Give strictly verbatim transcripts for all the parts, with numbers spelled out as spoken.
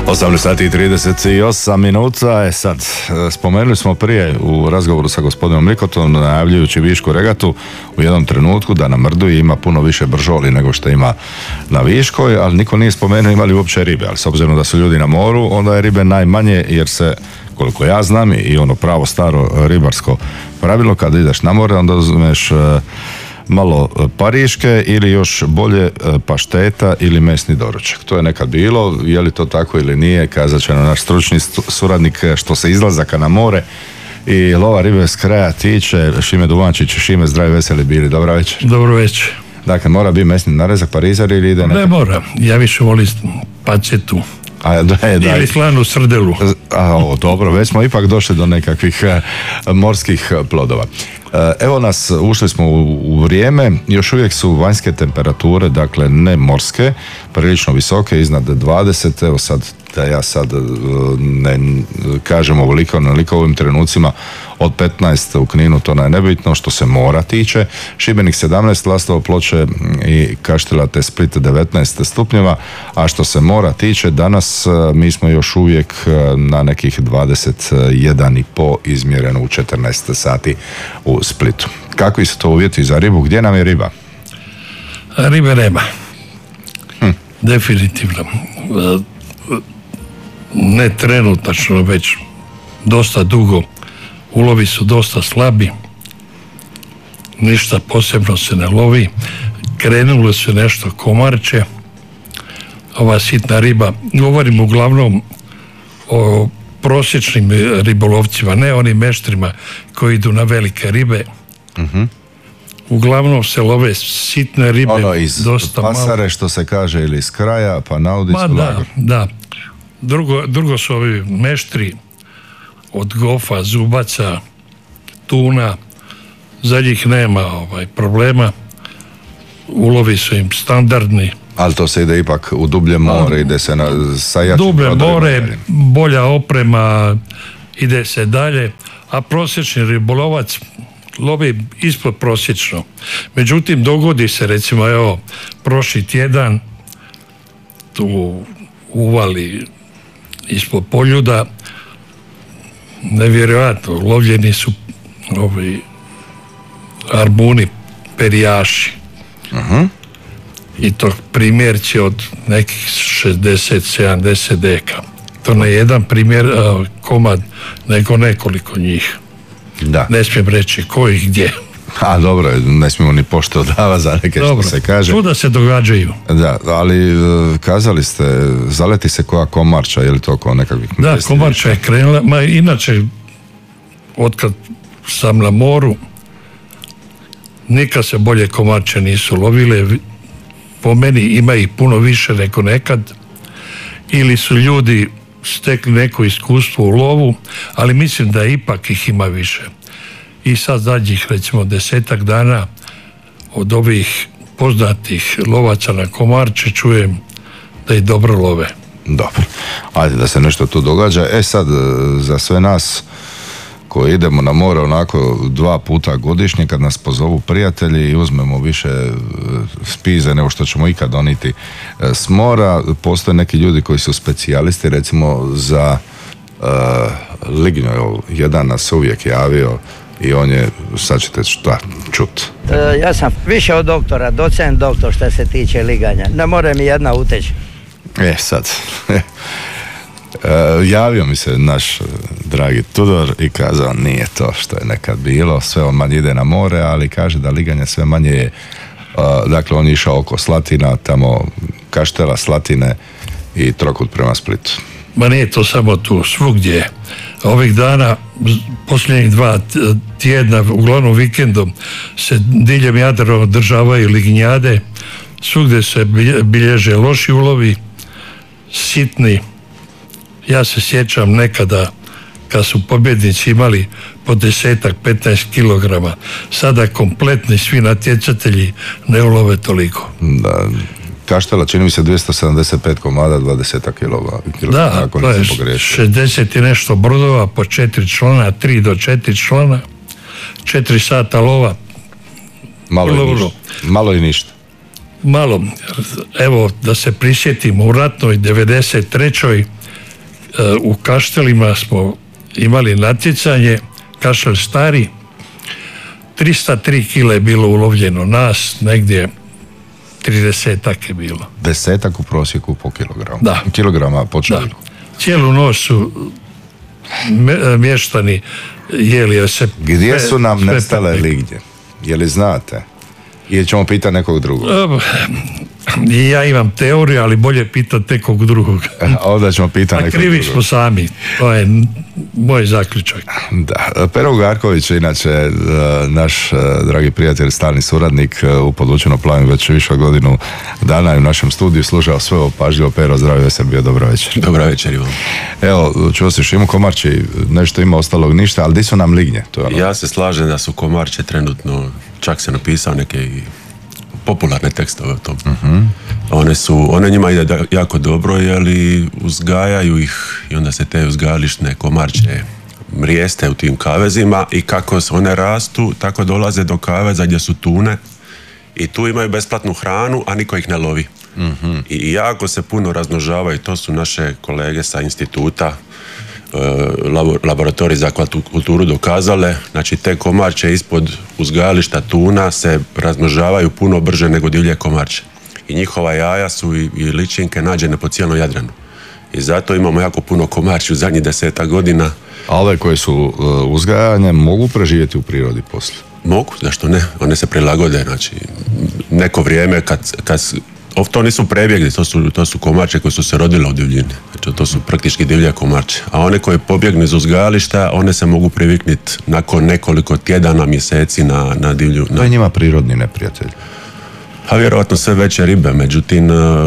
osamnaest sati i trideset osam minuta. E sad, spomenuli smo prije u razgovoru sa gospodinom Mrikotom, najavljujući Višku regatu u jednom trenutku da na Mrdu ima puno više bržoli nego što ima na Viškoj, ali niko nije spomenuo ima li uopće ribe, ali s obzirom da su ljudi na moru, onda je ribe najmanje, jer se, koliko ja znam, i ono pravo staro ribarsko pravilo, kada ideš na more, onda uzmeš malo pariške ili još bolje pašteta ili mesni doručak. To je nekad bilo, je li to tako ili nije, kazat će nam naš stručni suradnik što se izlazaka na more i lova ribe s kraja tiče. Šime Duvančić, Šime, zdravi, veseli bili, dobro večer. Dobro večer. Dakle, mora biti mesni narezak, parizer ili ide nekad? Ne mora, ja više volim pacetu. A, da, da. Ili slanu srdelu. A, o, dobro, već smo ipak došli do nekakvih uh, morskih plodova. Uh, evo nas, ušli smo u, u vrijeme, još uvijek su vanjske temperature, dakle ne morske, prilično visoke, iznad dvadeset, evo sad, da ja sad uh, ne kažem ovoliko, onoliko u ovim trenucima, od petnaest u Kninu, to je nebitno što se mora tiče. Šibenik sedamnaest, Lastovo, Ploče i Kaštela te Split devetnaest stupnjeva, a što se mora tiče, danas mi smo još uvijek na nekih dvadeset jedan i pol izmjereno u četrnaest sati u Splitu. Kakvi su to uvjeti za ribu? Gdje nam je riba? Ribe nema. Hm. Definitivno. Ne trenutačno, već dosta dugo. Ulovi su dosta slabi, ništa posebno se ne lovi, krenulo se nešto komarče, ova sitna riba, govorim uglavnom o prosječnim ribolovcima, ne onim meštrima koji idu na velike ribe. Uh-huh. Uglavnom se love sitne ribe, ono iz dosta pasare, malo. Što se kaže, ili iz kraja, pa naudi su da, da. Drugo, drugo su ovi meštri od gofa, zubaca, tuna, za njih nema ovaj, problema, ulovi su im standardni. Ali to se ide ipak u dublje more, a, ide se na, sa jačim dublje more, bolja oprema, ide se dalje, a prosječni ribolovac lovi ispod prosječno. Međutim, dogodi se, recimo, evo, prošli tjedan tu uvali ispod Poljuda, nevjerojatno, lovljeni su ovi arbuni, perijaši. Uh-huh. I to primjerci od nekih šezdeset sedamdeset deka. To ne jedan primjer, uh, komad, nego nekoliko njih. Da. Ne smijem reći koji gdje. A dobro, ne smijemo ni pošto odava za neke dobro, što se kaže. Čuda se događaju. Da, ali kazali ste, zaleti se koja komarča, je li to kao nekakvih... Da, komarča je krenula, ma inače, otkad sam na moru, nikad se bolje komarče nisu lovile, po meni ima ih puno više nego nekad, ili su ljudi stekli neko iskustvo u lovu, ali mislim da ipak ih ima više. I sad zadnjih, recimo, desetak dana od ovih poznatih lovaca na komarče čujem da i dobro love. Dobro, ajde da se nešto tu događa. E sad, za sve nas koji idemo na more onako dva puta godišnje, kad nas pozovu prijatelji i uzmemo više spize nego što ćemo ikad doniti s mora, postoje neki ljudi koji su specijalisti, recimo za uh, lignju. Jedan nas uvijek javio i on je, sad ćete šta čut. E, ja sam više od doktora, docent doktor što se tiče liganja. Ne more mi jedna uteći. E sad, e, javio mi se naš dragi Tudor i kazao nije to što je nekad bilo, sve on manje ide na more, ali kaže da liganje sve manje je, uh, dakle on je išao oko Slatina, tamo Kaštela, Slatine i trokut prema Splitu. Ma nije to samo tu, svugdje. Ovih dana, posljednjih dva tjedna, uglavnom vikendom, se diljem Jadrana održavaju lignjade, svugdje se bilježe loši ulovi, sitni. Ja se sjećam nekada kad su pobjednici imali po desetak, petnaest kilograma, sada kompletni svi natjecatelji ne ulove toliko. Da. Kaštela čini mi se dvjesto sedamdeset pet komada, dvadeset kilova. Da, to je šezdeset i nešto brodova po četiri člana, tri do četiri člana, četiri sata lova. Malo, i ništa. Malo i ništa. Malo. Evo, da se prisjetimo, u ratnoj devedeset trećoj u Kaštelima smo imali natjecanje, Kaštel stari, tristo tri kile je bilo ulovljeno, nas negdje tridesetak je bilo. Desetak u prosjeku po kilogramu. Da. Kilograma po čovjeku. Cijelu noć su me, mještani jeli se. Gdje su nam nestale lignje? Je li znate? Ili ćemo pitati nekog drugog? Ja imam teoriju, ali bolje pitati nekog drugog. A onda ćemo pitati nekog krivi drugog. smo sami. To je moj zaključak. Da. Pero Ugarković je inače naš dragi prijatelj, stalni suradnik u Podlučeno plavim već više od godinu dana i u našem studiju slušao sve ovo pažljivo. Pero, zdravi vesel bio, dobro večer. Dobro večer, Ivan. Evo, čuo si Šimu Komarči, nešto ima ostalog ništa, ali di su nam lignje? To je ono. Ja se slažem da su Komarče trenutno, čak se napisao neke i popularne tekstove o tom. Uh-huh. One su, one njima ide jako dobro, jer uzgajaju ih i onda se te uzgajališne komarče mrijeste u tim kavezima i kako one rastu, tako dolaze do kaveza gdje su tune i tu imaju besplatnu hranu, a niko ih ne lovi. Uh-huh. I jako se puno razmnožavaju, to su naše kolege sa instituta laboratorij za akvakulturu dokazale, znači te komarče ispod uzgajališta tuna se razmnožavaju puno brže nego divlje komarče. I njihova jaja su i, i ličinke nađene po cijelom Jadranu. I zato imamo jako puno komarči u zadnjih desetak godina. A ove koje su uh, uzgajane mogu preživjeti u prirodi poslije? Mogu, zašto ne? One se prilagode, znači neko vrijeme kad, kad to nisu prebjegli, to su, to su komarče koji su se rodile u divljini. Znači, to su praktički divlje komarče. A one koje pobjegnu iz uzgajališta, one se mogu priviknuti nakon nekoliko tjedana, mjeseci na, na divlju. To je njima prirodni neprijatelj. A vjerojatno sve veće ribe, međutim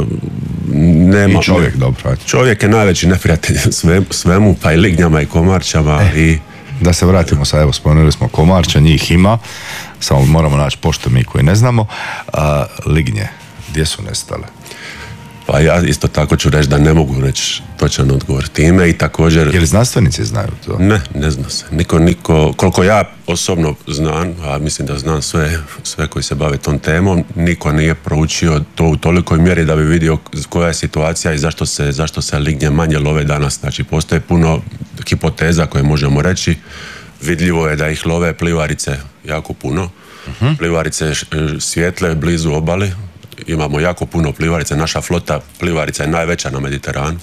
nema... I čovjek, dobro. Čovjek je najveći neprijatelj sve, svemu, pa i lignjama i komarčama. E, i... Da se vratimo sad, evo spomenuli smo komarče, njih ima, samo moramo naći pošto mi koji ne znamo. A, lignje, gdje su nestale? Pa ja isto tako ću reći da ne mogu reći točan odgovor time i također... Je li znanstvenici znaju to? Ne, ne zna se. Niko, niko, koliko ja osobno znam, a mislim da znam sve, sve koji se bave tom temom, niko nije proučio to u tolikoj mjeri da bi vidio koja je situacija i zašto se, zašto se lignje manje love danas. Znači, postoje puno hipoteza koje možemo reći. Vidljivo je da ih love plivarice jako puno. Uh-huh. Plivarice svijetle blizu obali. Imamo jako puno plivarica, naša flota plivarica je najveća na Mediteranu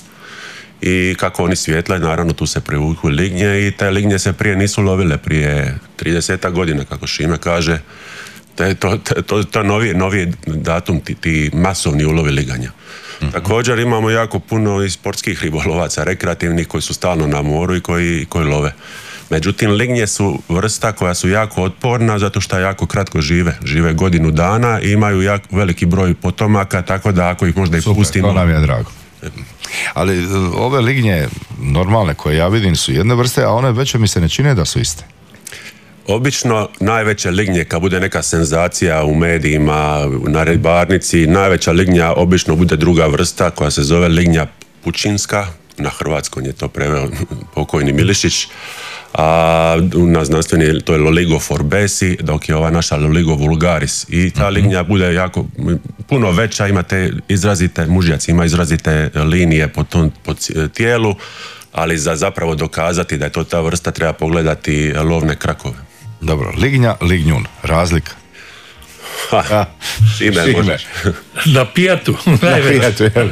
i kako oni svijetle, naravno tu se privuku lignje i te lignje se prije nisu lovile, prije trideset godina, kako Šime kaže, to, to, to, to novi, novi datum, ti, ti masovni ulovi liganja. Mm-hmm. Također imamo jako puno i sportskih ribolovaca, rekreativnih koji su stalno na moru i koji, koji love. Međutim, lignje su vrsta koja su jako otporna zato što jako kratko žive. Žive godinu dana i imaju jako veliki broj potomaka, tako da ako ih možda i Super, pustimo... to nam je drago. Ali ove lignje normalne koje ja vidim su jedne vrste, a one veće mi se ne čine da su iste. Obično najveće lignje, kad bude neka senzacija u medijima, na ribarnici, najveća lignja obično bude druga vrsta koja se zove lignja pučinska. Na hrvatskom je to preveo pokojni Milišić. A na znanstveni to je Loligo forbesi, dok je ova naša Loligo vulgaris i ta lignja bude jako puno veća, ima te izrazite, mužjac ima izrazite linije po tom po tijelu, ali za zapravo dokazati da je to ta vrsta treba pogledati lovne krakove. Dobro, lignja, lignjun, razlika? Ha, Šime, možeš. Na pijatu. Na pijatu, jel?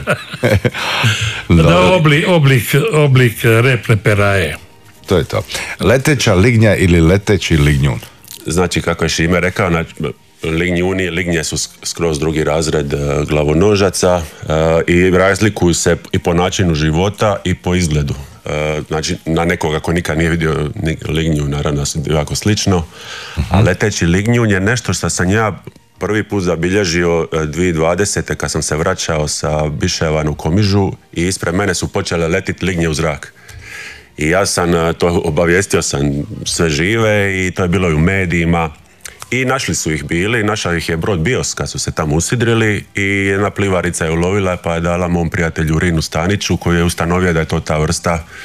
Da, oblik, oblik, oblik repne peraje. To je to. Leteća lignja ili leteći lignjun? Znači, kako je Šime rekao, lignjuni, lignje su skroz drugi razred glavonožaca i razlikuju se i po načinu života i po izgledu. Znači, na nekoga ko nikad nije vidio lignju, naravno su jako slično, uh-huh. A leteći lignjun je nešto što sam ja prvi put zabilježio dvije tisuće dvadesete kad sam se vraćao sa Biševan u Komižu i ispred mene su počele letiti lignje u zrak. I ja sam to obavijestio sam sve žive i to je bilo i u medijima i našli su ih bili, našao ih je brod Bios kad su se tamo usidrili i jedna plivarica je ulovila pa je dala mom prijatelju Rinu Staniću koji je ustanovio da je to ta vrsta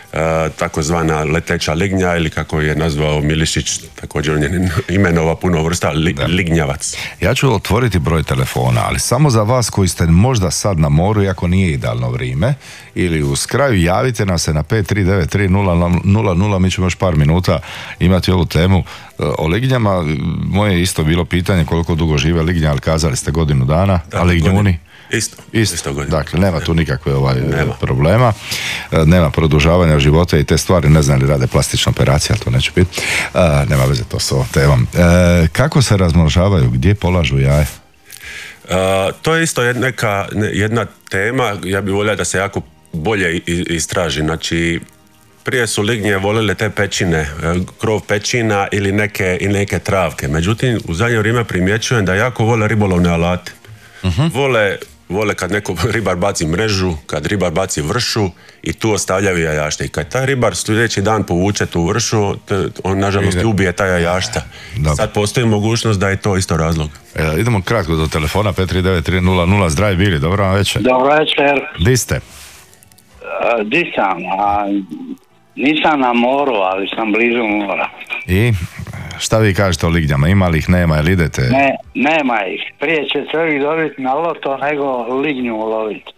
takozvana leteća lignja ili kako je nazvao Milišić, također on je imenova puno vrsta li, lignjavac. Ja ću otvoriti broj telefona, ali samo za vas koji ste možda sad na moru, iako nije idealno vrijeme, ili uz kraju javite nam se na pet tri devet tri nula nula nula, mi ćemo još par minuta imati ovu temu o lignjama. Moje isto bilo pitanje koliko dugo žive lignja, ali kazali ste godinu dana, da, a lignjuni? Isto, isto. isto godinu. Dakle, nema tu nikakve ovaj nema. problema, nema produžavanja života i te stvari, ne znam li rade plastična operacija, ali to neće biti. Uh, nema veze to s ovom temom. Uh, kako se razmnožavaju, gdje polažu jaje? Uh, to je isto jedna, neka, jedna tema, ja bih volio da se jako bolje istraži. Znači, prije su lignje volile te pećine, krov pećina ili neke, i neke travke. Međutim, u zadnje vrijeme primjećujem da jako vole ribolovne alate. Uh-huh. Vole, vole kad neko ribar baci mrežu, kad ribar baci vršu i tu ostavljaju jajašta. I kad taj ribar sljedeći dan povuče tu vršu, on nažalost ubije ta jajašta. Dobre. Sad postoji mogućnost da je to isto razlog. E, idemo kratko do telefona pet tri devet tri nula nula. Zdravi bili, dobro vam večer. Dobro večer. Di ste? Uh, di sam, a nisam na moru, ali sam blizu mora. I šta vi kažete o lignjama? Ima li ih, nema, ili idete? Ne, nema ih. Prije će čovjek dobiti na loto nego lignju uloviti.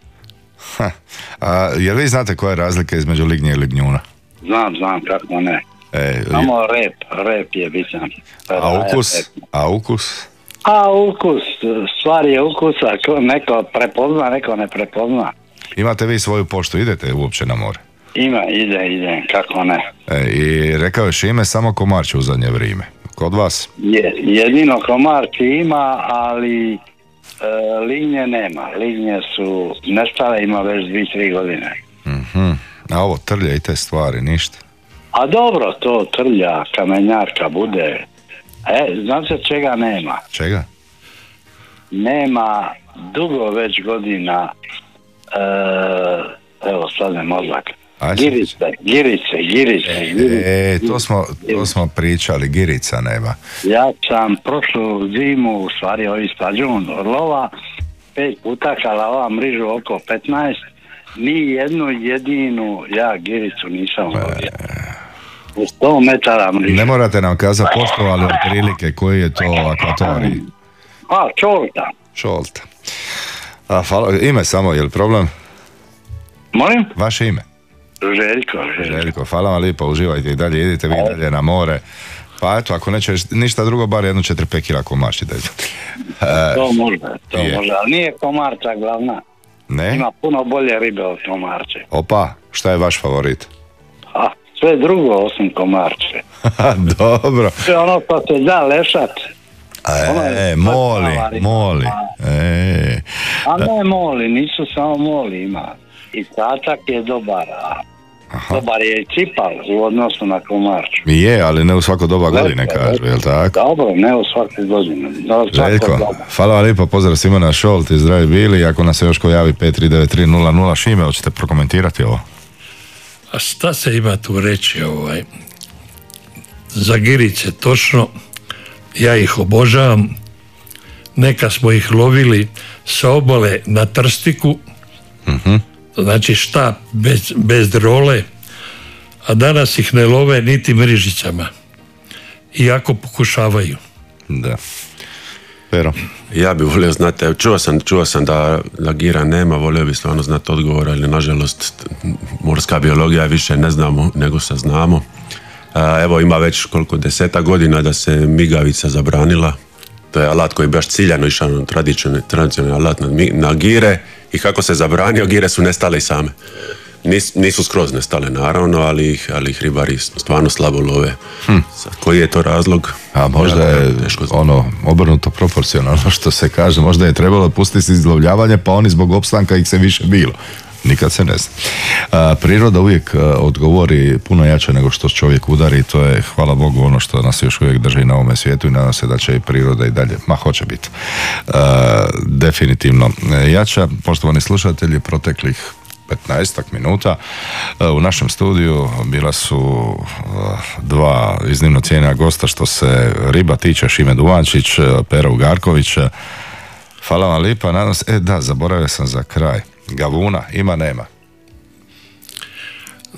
A jel vi znate koja je razlika između lignje i lignjuna? Znam, znam, kako ne. E, Samo rep, rep je bitan. A ukus? A ukus? A ukus, stvar je ukusa, neko prepozna, neko ne prepozna. Imate vi svoju poštu, idete uopće na more? Ima, ide, ide, kako ne. E, I rekao je Šime, samo komarče u zadnje vrijeme. Kod vas? Je, jedino komarči ima, ali e, lignje nema. Lignje su nestale, ima već dvije, tri godine. Mm-hmm. A ovo trlja i te stvari, ništa? A dobro, to trlja, kamenjarka bude. E, znate čega nema? Čega? Nema dugo već godina, e, evo sad ne mozak. Girice, girice, girice, girice. E, to smo, to smo pričali, girica nema. Ja sam prošlu zimu, u stvari ovi stađun Orlova, pet puta kalava mrižu oko petnaest, ni jednu jedinu ja giricu nisam lovio. U sto metara mrižu. Ne morate nam kazati pošto, ali otprilike koji je to akvatorij? A, Čolta. Čolta. A, hvala, ime samo, je li problem? Molim? Vaše ime? Željko, Željko. Željko, hvala vam lijepo, uživajte i dalje, idite vi dalje na more. Pa eto, ako neće ništa drugo, bar jedno četiri pet kila komarči da idete. E, to može, to je. može, ali nije komarča glavna. Ne? Ima puno bolje ribe od komarče. Opa, šta je vaš favorit? A, sve drugo osim komarče. Dobro. Sve ono što se da lešat. E, moli, moli. E. A ne moli, nisu samo moli, ima. I tačak je dobar, a Aha. dobar je i cipal u odnosu na komarču. Je, ali ne u svako doba godine, kažu, je li tako? Dobro, ne u svake godine. Željko, hvala vam lijepo, pozdrav svima na Šolti, zdravi bili, ako nas se još ko javi pet tri devet tri nula nula. Šime, hoćete prokomentirati ovo? A šta se ima tu reći ovaj? Za girice, točno, ja ih obožavam, neka smo ih lovili sa obale na trstiku, mhm. Znači štap bez, bez drole, a danas ih ne love niti mrižicama. Iako pokušavaju. Da. Pero. Ja bih volio znati, čuo sam, čuo sam da, da gira nema, volio bih stvarno znati odgovor, ali nažalost morska biologija više ne znamo nego se znamo. A, evo ima već koliko deseta godina da se migavica zabranila. To je alat koji je baš ciljano išao na tradicionalni alat na, na gire i kako se zabranio, gire su nestale i same. Nis, nisu skroz nestale naravno, ali ih, ali ih ribari stvarno slabo love. Hm. Sad, koji je to razlog? A možda je ono obrnuto proporcionalno što se kaže, možda je trebalo pustiti izlovljavanje pa oni zbog opstanka ih se više bilo. Nikad se ne zna. A, priroda uvijek a, odgovori puno jače nego što čovjek udari, to je, hvala Bogu, ono što nas još uvijek drži na ovome svijetu i nadam se da će i priroda i dalje, ma hoće biti, a, definitivno jača. Poštovani slušatelji, proteklih petnaestak minuta u našem studiju bila su dva iznimno cijenjena gosta što se riba tiče, Šime Duvančić, Pero Ugarković. Hvala vam lijepa, nadam se, e da, zaboravio sam za kraj. Gavuna, ima, nema?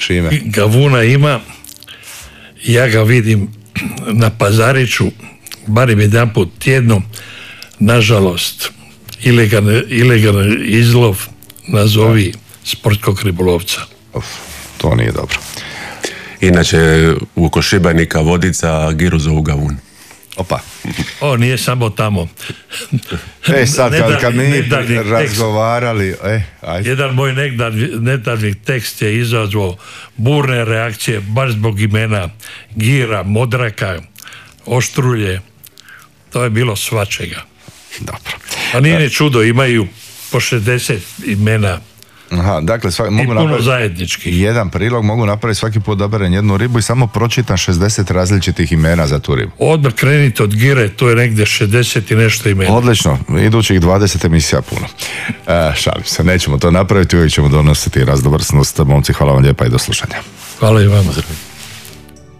Šime. Gavuna ima, ja ga vidim na Pazariću, barem jedan put tjedno, nažalost, ilegalni, ilegalni izlov nazovi sportskog ribolovca. Uf, to nije dobro. Inače, oko Šibenika Vodica Giru zovu Gavun. Opa. O, nije samo tamo. E, sad, kad, kad mi nedavni razgovarali... E, ajde. Jedan moj nedavni tekst je izazvao burne reakcije, baš zbog imena Gira, Modraka, Oštrulje. To je bilo svačega. Dobro. A nije ni čudo, imaju po šezdeset imena. Aha, dakle, svaki, mogu I puno napraviti zajednički. jedan prilog, mogu napraviti svaki put da oberem jednu ribu i samo pročitam šezdeset različitih imena za tu ribu. Odmah krenite od Gire, to je negdje šezdeset i nešto imena. Odlično, idućih dvadeset emisija puno. E, šalim se, nećemo to napraviti, uvijek ćemo donositi raznovrsnost. Momci, hvala vam lijepa i do slušanja. Hvala i vama.